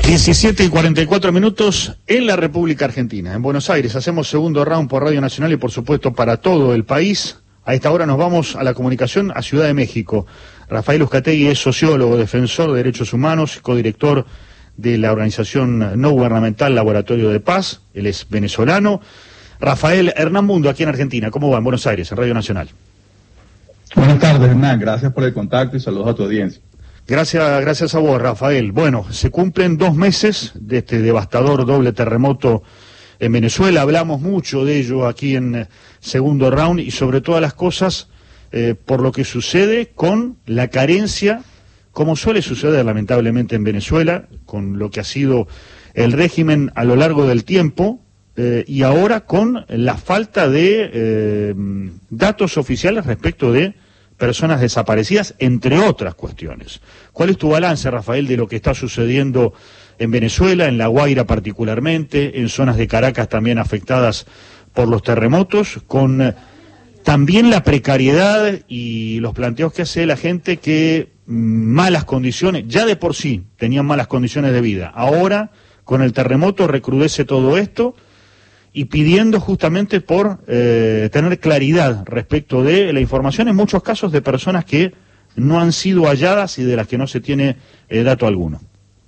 17:44 en la República Argentina, en Buenos Aires. Hacemos segundo round por Radio Nacional y por supuesto para todo el país. A esta hora nos vamos a la comunicación a Ciudad de México. Rafael Uzcategui es sociólogo, defensor de derechos humanos, codirector de la organización no gubernamental Laboratorio de Paz. Él es venezolano. Rafael, Hernán Mundo, aquí en Argentina. ¿Cómo va en Buenos Aires, en Radio Nacional? Buenas tardes, Hernán. Gracias por el contacto y saludos a tu audiencia. Gracias a vos, Rafael. Bueno, se cumplen 2 meses de este devastador doble terremoto en Venezuela. Hablamos mucho de ello aquí en segundo round y sobre todas las cosas por lo que sucede con la carencia, como suele suceder lamentablemente en Venezuela, con lo que ha sido el régimen a lo largo del tiempo y ahora con la falta de datos oficiales respecto de personas desaparecidas, entre otras cuestiones. ¿Cuál es tu balance, Rafael, de lo que está sucediendo en Venezuela, en La Guaira particularmente, en zonas de Caracas también afectadas por los terremotos, con también la precariedad y los planteos que hace la gente que malas condiciones, ya de por sí tenían malas condiciones de vida, ahora con el terremoto recrudece todo esto y pidiendo justamente por tener claridad respecto de la información, en muchos casos de personas que no han sido halladas y de las que no se tiene dato alguno?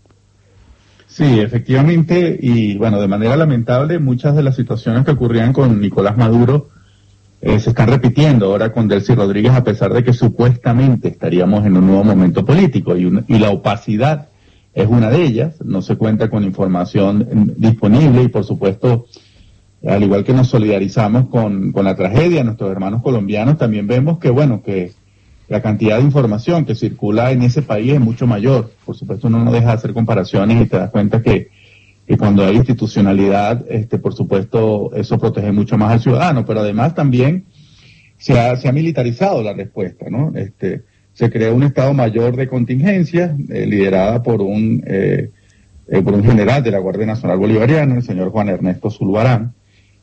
Sí, efectivamente, y bueno, de manera lamentable, muchas de las situaciones que ocurrían con Nicolás Maduro se están repitiendo ahora con Delcy Rodríguez, a pesar de que supuestamente estaríamos en un nuevo momento político, y la opacidad es una de ellas. No se cuenta con información disponible y, por supuesto, al igual que nos solidarizamos con la tragedia de nuestros hermanos colombianos, también vemos que, bueno, que la cantidad de información que circula en ese país es mucho mayor. Por supuesto, uno no deja de hacer comparaciones y te das cuenta que cuando hay institucionalidad, por supuesto, eso protege mucho más al ciudadano, pero además también se ha militarizado la respuesta, ¿no? Se creó un Estado Mayor de Contingencia, liderada por un general de la Guardia Nacional Bolivariana, el señor Juan Ernesto Zuluarán,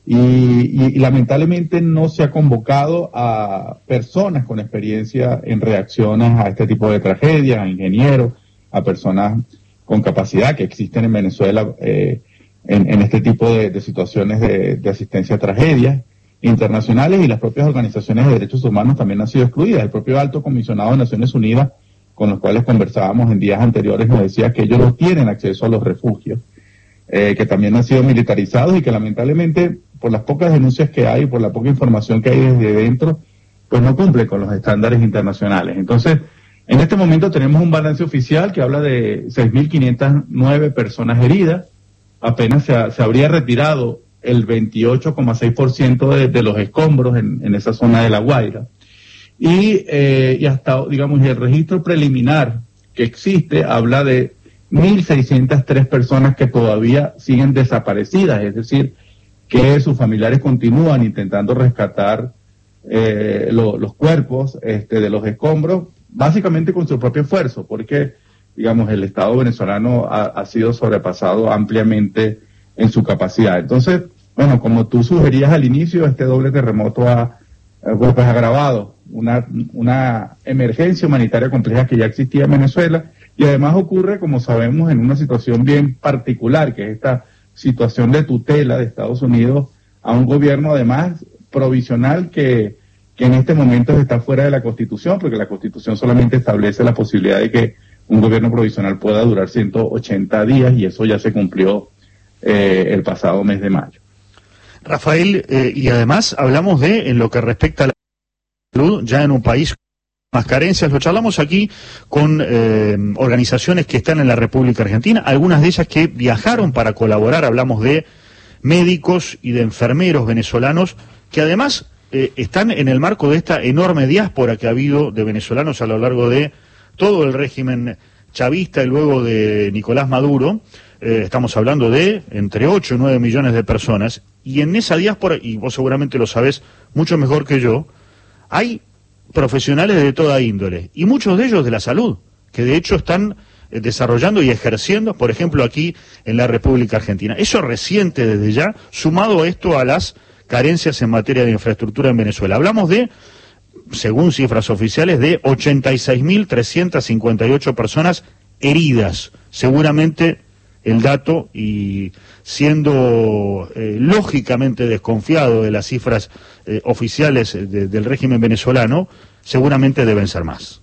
y lamentablemente no se ha convocado a personas con experiencia en reacciones a este tipo de tragedias, a ingenieros, a personas con capacidad que existen en Venezuela en este tipo de situaciones de asistencia a tragedias internacionales, y las propias organizaciones de derechos humanos también han sido excluidas. El propio Alto Comisionado de Naciones Unidas, con los cuales conversábamos en días anteriores, nos decía que ellos no tienen acceso a los refugios, que también han sido militarizados y que lamentablemente, por las pocas denuncias que hay, por la poca información que hay desde dentro, pues no cumple con los estándares internacionales. Entonces, en este momento tenemos un balance oficial que habla de 6.509 personas heridas. Apenas se habría retirado el 28,6% de los escombros en esa zona de La Guaira. Y hasta, digamos, el registro preliminar que existe habla de 1.603 personas que todavía siguen desaparecidas, es decir, que sus familiares continúan intentando rescatar los cuerpos de los escombros, básicamente con su propio esfuerzo, porque, digamos, el Estado venezolano ha sido sobrepasado ampliamente en su capacidad. Entonces, bueno, como tú sugerías al inicio, este doble terremoto ha agravado una emergencia humanitaria compleja que ya existía en Venezuela, y además ocurre, como sabemos, en una situación bien particular, que es esta situación de tutela de Estados Unidos a un gobierno además provisional que en este momento está fuera de la Constitución, porque la Constitución solamente establece la posibilidad de que un gobierno provisional pueda durar 180 días, y eso ya se cumplió el pasado mes de mayo. Rafael, y además hablamos en lo que respecta a la salud, ya en un país más carencias, lo charlamos aquí con organizaciones que están en la República Argentina, algunas de ellas que viajaron para colaborar. Hablamos de médicos y de enfermeros venezolanos que además están en el marco de esta enorme diáspora que ha habido de venezolanos a lo largo de todo el régimen chavista y luego de Nicolás Maduro. Estamos hablando de entre 8 y 9 millones de personas, y en esa diáspora, y vos seguramente lo sabés mucho mejor que yo, hay profesionales de toda índole, y muchos de ellos de la salud, que de hecho están desarrollando y ejerciendo, por ejemplo, aquí en la República Argentina. Eso reciente desde ya, sumado esto a las carencias en materia de infraestructura en Venezuela. Hablamos de, según cifras oficiales, de 86.358 personas heridas, seguramente el dato y siendo lógicamente desconfiado de las cifras oficiales del régimen venezolano, seguramente deben ser más.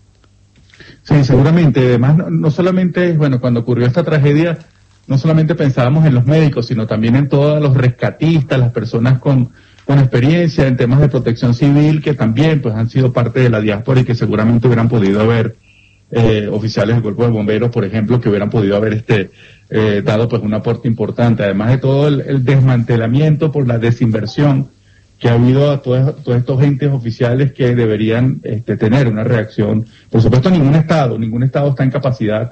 Sí, seguramente. Además, no solamente, bueno, cuando ocurrió esta tragedia, no solamente pensábamos en los médicos, sino también en todos los rescatistas, las personas con experiencia en temas de protección civil, que también pues han sido parte de la diáspora y que seguramente hubieran podido haber oficiales del cuerpo de bomberos, por ejemplo, que hubieran podido haber dado pues un aporte importante, además de todo el desmantelamiento por la desinversión que ha habido a todos estos entes oficiales que deberían tener una reacción. Por supuesto, ningún estado está en capacidad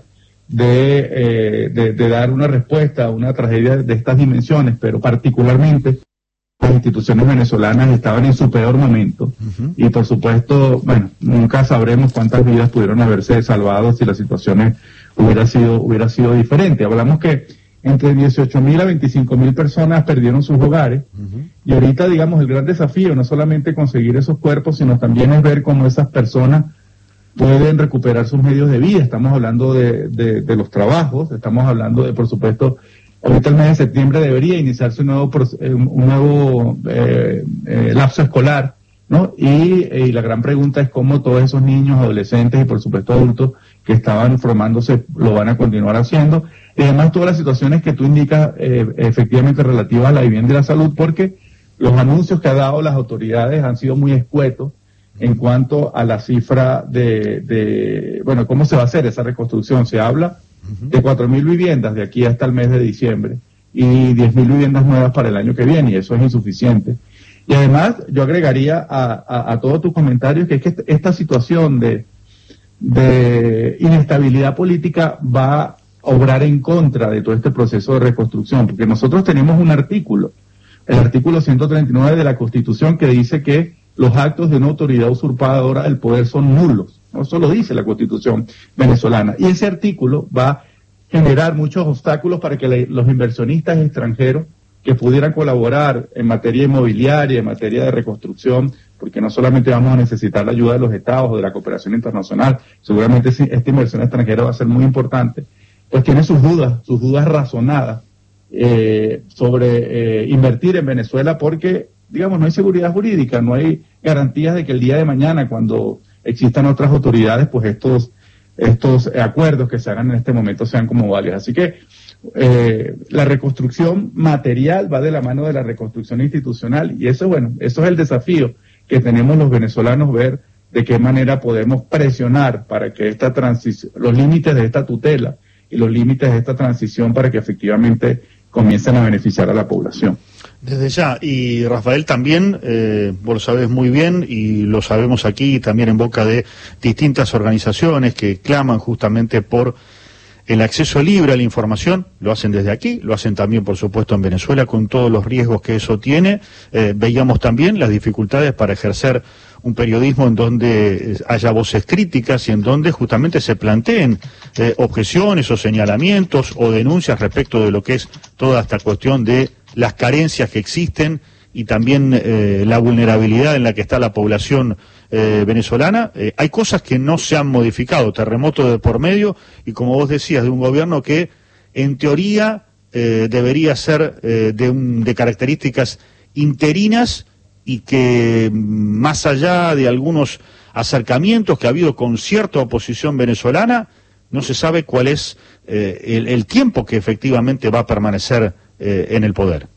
de dar una respuesta a una tragedia de estas dimensiones, pero particularmente las instituciones venezolanas estaban en su peor momento. Y por supuesto, bueno, nunca sabremos cuántas vidas pudieron haberse salvado si la situación hubiera sido diferente. Hablamos que entre 18.000 a 25.000 personas perdieron sus hogares, y ahorita, digamos, el gran desafío no solamente conseguir esos cuerpos, sino también es ver cómo esas personas pueden recuperar sus medios de vida. Estamos hablando de los trabajos, estamos hablando de, por supuesto, ahorita el mes de septiembre debería iniciarse un nuevo lapso escolar, ¿no? Y la gran pregunta es cómo todos esos niños, adolescentes y por supuesto adultos que estaban formándose lo van a continuar haciendo. Y además todas las situaciones que tú indicas efectivamente relativas a la vivienda y la salud, porque los anuncios que ha dado las autoridades han sido muy escuetos en cuanto a la cifra bueno, ¿cómo se va a hacer esa reconstrucción? Se habla de 4.000 viviendas de aquí hasta el mes de diciembre y 10.000 viviendas nuevas para el año que viene, y eso es insuficiente. Y además yo agregaría a todos tus comentarios que es que esta situación de inestabilidad política va a obrar en contra de todo este proceso de reconstrucción, porque nosotros tenemos un artículo, el artículo 139 de la Constitución, que dice que los actos de una autoridad usurpadora del poder son nulos. Eso lo dice la Constitución venezolana. Y ese artículo va a generar muchos obstáculos para que los inversionistas extranjeros que pudieran colaborar en materia inmobiliaria, en materia de reconstrucción, porque no solamente vamos a necesitar la ayuda de los estados o de la cooperación internacional, seguramente esta inversión extranjera va a ser muy importante, pues tiene sus dudas razonadas sobre invertir en Venezuela, porque, digamos, no hay seguridad jurídica, no hay garantías de que el día de mañana, cuando existan otras autoridades, pues estos acuerdos que se hagan en este momento sean como válidos. Así que la reconstrucción material va de la mano de la reconstrucción institucional, y eso, bueno, eso es el desafío que tenemos los venezolanos, ver de qué manera podemos presionar para que esta transición, los límites de esta tutela y los límites de esta transición, para que efectivamente comiencen a beneficiar a la población. Desde ya, y Rafael también, vos lo sabés muy bien y lo sabemos aquí también en boca de distintas organizaciones que claman justamente por el acceso libre a la información. Lo hacen desde aquí, lo hacen también por supuesto en Venezuela, con todos los riesgos que eso tiene. Veíamos también las dificultades para ejercer un periodismo en donde haya voces críticas y en donde justamente se planteen objeciones o señalamientos o denuncias respecto de lo que es toda esta cuestión de las carencias que existen y también la vulnerabilidad en la que está la población venezolana. Hay cosas que no se han modificado, terremoto de por medio, y como vos decías, de un gobierno que en teoría debería ser de características interinas, y que más allá de algunos acercamientos que ha habido con cierta oposición venezolana, no se sabe cuál es el tiempo que efectivamente va a permanecer en el poder.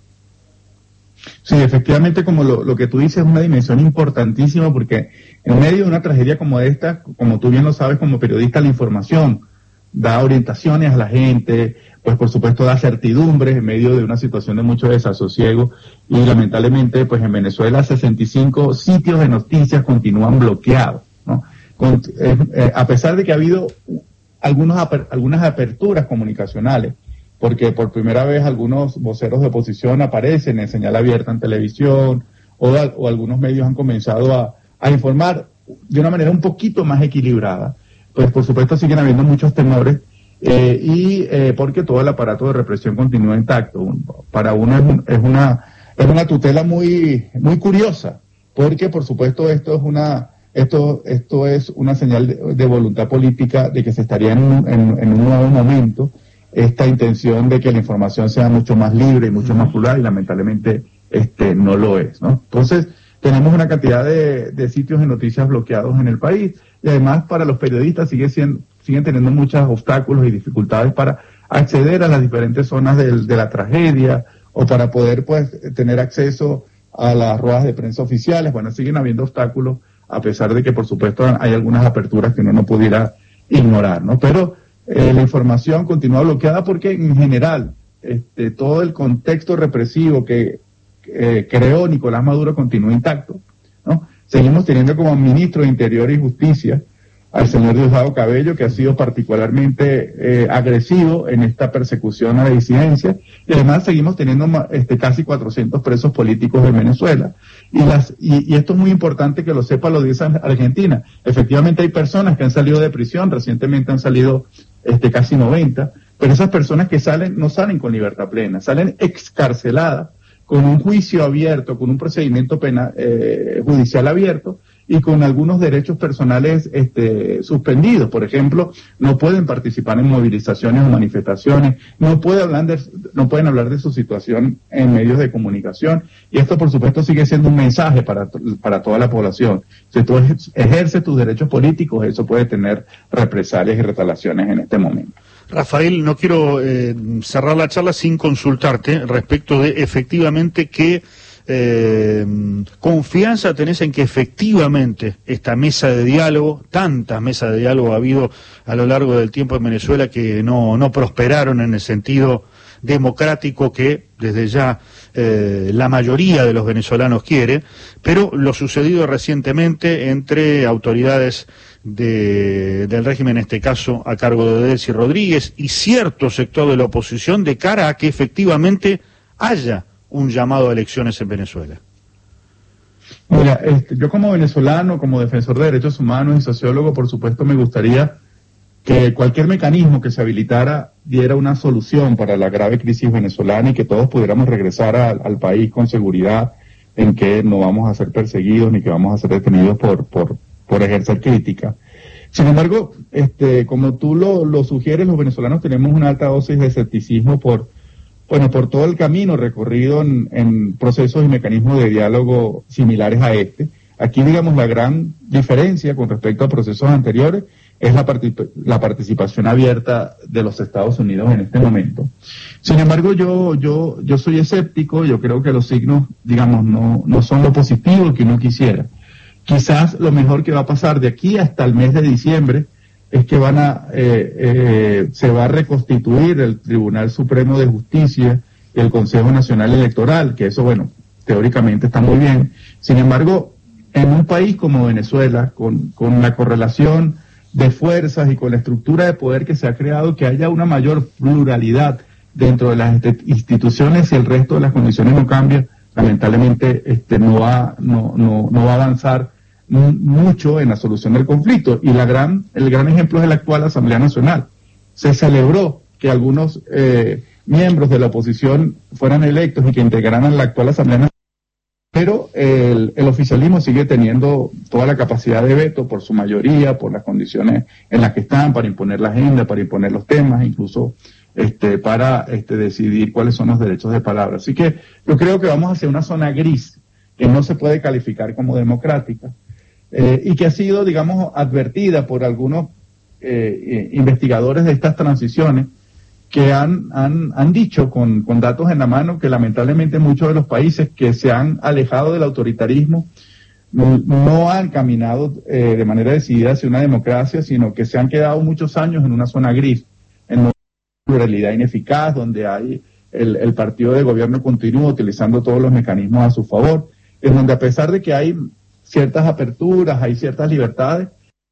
Sí, efectivamente, como lo que tú dices, es una dimensión importantísima, porque en medio de una tragedia como esta, como tú bien lo sabes como periodista, la información da orientaciones a la gente, pues por supuesto da certidumbres en medio de una situación de mucho desasosiego, y lamentablemente pues en Venezuela 65 sitios de noticias continúan bloqueados, ¿no? A pesar de que ha habido algunas aperturas comunicacionales, porque por primera vez algunos voceros de oposición aparecen en señal abierta en televisión, o algunos medios han comenzado a informar de una manera un poquito más equilibrada, pues por supuesto siguen habiendo muchos temores, porque todo el aparato de represión continúa intacto. Para uno es una tutela muy curiosa, porque por supuesto esto es una señal de voluntad política de que se estaría en un nuevo momento, esta intención de que la información sea mucho más libre y mucho más plural, y lamentablemente no lo es, ¿no? Entonces, tenemos una cantidad de sitios de noticias bloqueados en el país, y además para los periodistas siguen teniendo muchos obstáculos y dificultades para acceder a las diferentes zonas de la tragedia, o para poder pues tener acceso a las ruedas de prensa oficiales. Bueno, siguen habiendo obstáculos, a pesar de que por supuesto hay algunas aperturas que uno no pudiera ignorar, ¿no? Pero la información continúa bloqueada porque en general todo el contexto represivo que creó Nicolás Maduro continúa intacto, ¿no? Seguimos teniendo como ministro de Interior y Justicia al señor Diosdado Cabello, que ha sido particularmente agresivo en esta persecución a la disidencia, y además seguimos teniendo casi 400 presos políticos en Venezuela. Y esto es muy importante que lo sepa lo dice Argentina. Efectivamente hay personas que han salido de prisión, recientemente han salido casi 90, pero esas personas que salen no salen con libertad plena, salen excarceladas, con un juicio abierto, con un procedimiento penal, judicial abierto, y con algunos derechos personales suspendidos. Por ejemplo, no pueden participar en movilizaciones o manifestaciones, no pueden hablar de su situación en medios de comunicación, y esto por supuesto sigue siendo un mensaje para toda la población. Si tú ejerces tus derechos políticos, eso puede tener represalias y retaliaciones en este momento. Rafael, no quiero cerrar la charla sin consultarte respecto de efectivamente qué confianza tenés en que efectivamente esta mesa de diálogo, tantas mesas de diálogo ha habido a lo largo del tiempo en Venezuela que no prosperaron en el sentido democrático que desde ya la mayoría de los venezolanos quiere, pero lo sucedido recientemente entre autoridades del régimen, en este caso a cargo de Delcy Rodríguez, y cierto sector de la oposición de cara a que efectivamente haya un llamado a elecciones en Venezuela. Mira, yo como venezolano, como defensor de derechos humanos y sociólogo, por supuesto me gustaría que cualquier mecanismo que se habilitara diera una solución para la grave crisis venezolana y que todos pudiéramos regresar al país con seguridad, en que no vamos a ser perseguidos ni que vamos a ser detenidos por ejercer crítica. Sin embargo, como tú lo sugieres, los venezolanos tenemos una alta dosis de escepticismo por todo el camino recorrido en procesos y mecanismos de diálogo similares a este. Aquí, digamos, la gran diferencia con respecto a procesos anteriores es la participación abierta de los Estados Unidos en este momento. Sin embargo, yo soy escéptico, yo creo que los signos, digamos, no son lo positivo que uno quisiera. Quizás lo mejor que va a pasar de aquí hasta el mes de diciembre es que se va a reconstituir el Tribunal Supremo de Justicia y el Consejo Nacional Electoral, que eso, bueno, teóricamente está muy bien. Sin embargo, en un país como Venezuela, con la correlación de fuerzas y con la estructura de poder que se ha creado, que haya una mayor pluralidad dentro de las instituciones, si el resto de las condiciones no cambian, lamentablemente no va a avanzar mucho en la solución del conflicto. Y el gran ejemplo es la actual Asamblea Nacional. Se celebró que algunos miembros de la oposición fueran electos y que integraran la actual Asamblea Nacional, pero el oficialismo sigue teniendo toda la capacidad de veto por su mayoría, por las condiciones en las que están, para imponer la agenda, para imponer los temas, incluso para decidir cuáles son los derechos de palabra. Así que yo creo que vamos hacia una zona gris que no se puede calificar como democrática, y que ha sido, digamos, advertida por algunos investigadores de estas transiciones, que han dicho con datos en la mano que lamentablemente muchos de los países que se han alejado del autoritarismo no han caminado de manera decidida hacia una democracia, sino que se han quedado muchos años en una zona gris, en una pluralidad ineficaz, donde hay el partido de gobierno continúa utilizando todos los mecanismos a su favor, en donde a pesar de que hay ciertas aperturas, hay ciertas libertades,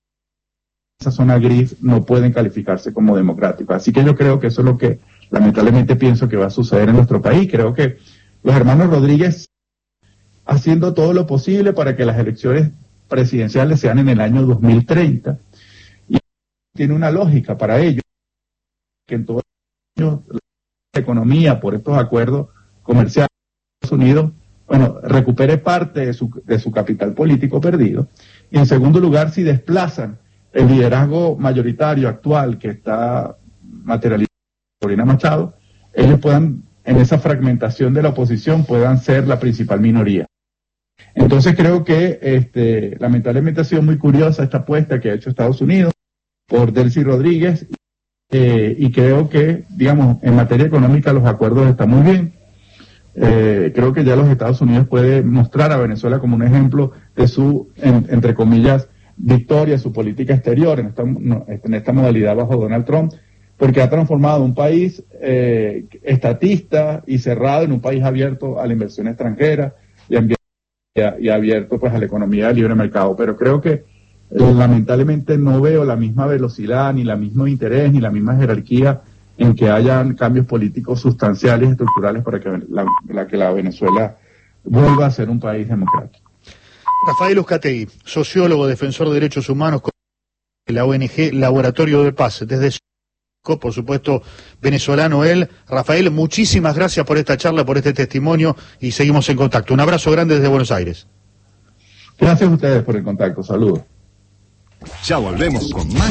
esa zona gris no pueden calificarse como democráticas. Así que yo creo que eso es lo que lamentablemente pienso que va a suceder en nuestro país. Creo que los hermanos Rodríguez haciendo todo lo posible para que las elecciones presidenciales sean en el año 2030, y tiene una lógica para ello, que en todo el año la economía por estos acuerdos comerciales de Estados Unidos, bueno, recupere parte de su capital político perdido, y en segundo lugar, si desplazan el liderazgo mayoritario actual que está materializado Corina Machado, ellos puedan, en esa fragmentación de la oposición, puedan ser la principal minoría. Entonces creo que lamentablemente ha sido muy curiosa esta apuesta que ha hecho Estados Unidos por Delcy Rodríguez, y creo que, digamos, en materia económica los acuerdos están muy bien. Creo que ya los Estados Unidos puede mostrar a Venezuela como un ejemplo de su, entre comillas, victoria, su política exterior en esta modalidad bajo Donald Trump, porque ha transformado un país estatista y cerrado en un país abierto a la inversión extranjera y abierto pues a la economía de libre mercado. Pero creo que lamentablemente no veo la misma velocidad, ni el mismo interés, ni la misma jerarquía en que hayan cambios políticos sustanciales y estructurales para que la Venezuela vuelva a ser un país democrático. Rafael Uzcategui, sociólogo, defensor de derechos humanos de la ONG Laboratorio de Paz, desde por supuesto venezolano él. Rafael, muchísimas gracias por esta charla, por este testimonio, y seguimos en contacto. Un abrazo grande desde Buenos Aires. Gracias a ustedes por el contacto, saludos. Ya volvemos con más.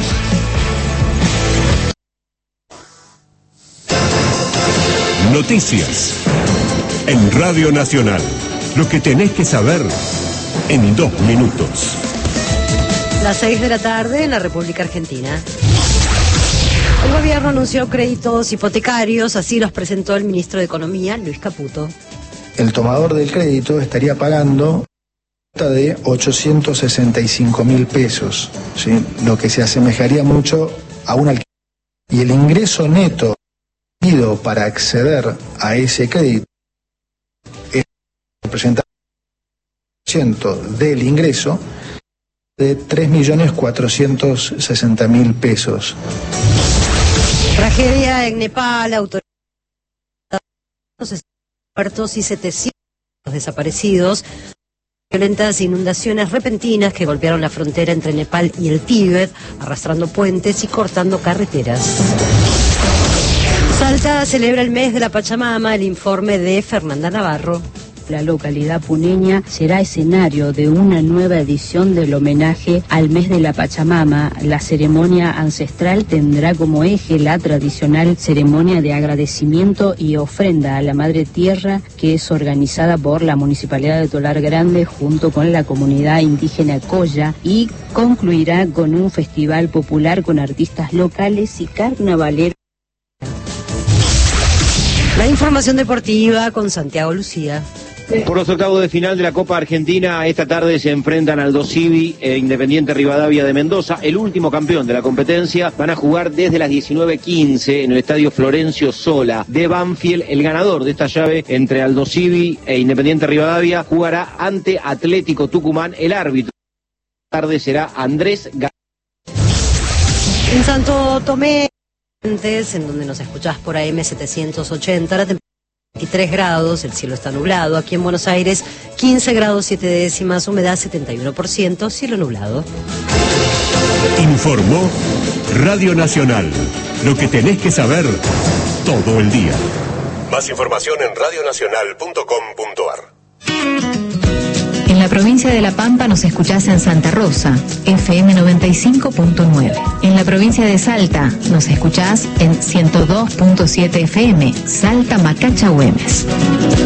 Noticias en Radio Nacional. Lo que tenés que saber en 2 minutos. Las 6 de la tarde en la República Argentina. El gobierno anunció créditos hipotecarios, así los presentó el ministro de Economía, Luis Caputo. El tomador del crédito estaría pagando de 865.000 pesos, ¿sí? Lo que se asemejaría mucho a un alquiler. Y el ingreso neto para acceder a ese crédito es representar el 100% del ingreso de 3.460.000 pesos. Tragedia en Nepal, autoridades muertos y 700 desaparecidos. Violentas inundaciones repentinas que golpearon la frontera entre Nepal y el Tíbet, arrastrando puentes y cortando carreteras. Salta celebra el mes de la Pachamama, el informe de Fernanda Navarro. La localidad puneña será escenario de una nueva edición del homenaje al mes de la Pachamama. La ceremonia ancestral tendrá como eje la tradicional ceremonia de agradecimiento y ofrenda a la Madre Tierra, que es organizada por la Municipalidad de Tolar Grande junto con la comunidad indígena Coya, y concluirá con un festival popular con artistas locales y carnavaleros. La información deportiva con Santiago Lucía. Por los octavos de final de la Copa Argentina, esta tarde se enfrentan Aldo Civi e Independiente Rivadavia de Mendoza, el último campeón de la competencia. Van a jugar desde las 19:15 en el estadio Florencio Sola de Banfield. El ganador de esta llave entre Aldo Civi e Independiente Rivadavia jugará ante Atlético Tucumán. El árbitro esta tarde será Andrés García. En Santo Tomé, en donde nos escuchás por AM 780, la temperatura 23 grados, el cielo está nublado. Aquí en Buenos Aires, 15 grados 7 décimas, humedad 71%, cielo nublado. Informó Radio Nacional. Lo que tenés que saber todo el día. Más información en radionacional.com.ar. En la provincia de La Pampa nos escuchás en Santa Rosa, FM 95.9. En la provincia de Salta nos escuchás en 102.7 FM, Salta Macacha Güemes.